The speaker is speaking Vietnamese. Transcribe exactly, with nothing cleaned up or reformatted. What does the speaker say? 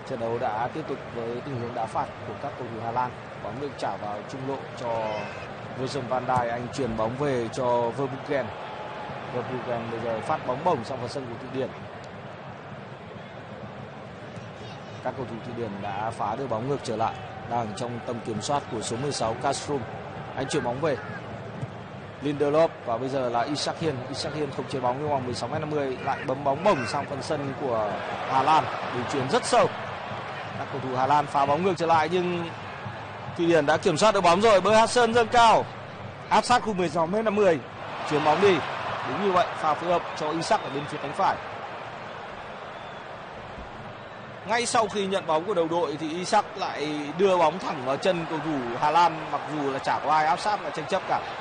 Trận đấu đã tiếp tục với tình huống đá phạt của các cầu thủ Hà Lan. Bóng được trả vào trung lộ cho Virgil van Dijk, anh chuyền bóng về cho Verbruggen. Verbruggen bây giờ phát bóng bổng sang phần sân của Thụy Điển. Các cầu thủ Thụy Điển đã phá được bóng ngược trở lại, đang trong tầm kiểm soát của số mười sáu Castrum. Anh chuyền bóng về Lindelof và bây giờ là Ishak Hiên. Ishak Hiên không chế bóng trong vòng mười sáu mét năm mươi, lại bấm bóng bổng sang phần sân của Hà Lan. Đường chuyền rất sâu. Các cầu thủ Hà Lan phá bóng ngược trở lại nhưng Thụy Điển đã kiểm soát được bóng rồi. Börjasson dâng cao, áp sát khu mười sáu mét năm mươi, chuyền bóng đi. Đúng như vậy, pha phối hợp cho Ishak ở bên phía cánh phải. Ngay sau khi nhận bóng của đầu đội thì Ishak lại đưa bóng thẳng vào chân cầu thủ Hà Lan, mặc dù là chả có ai áp sát và tranh chấp cả.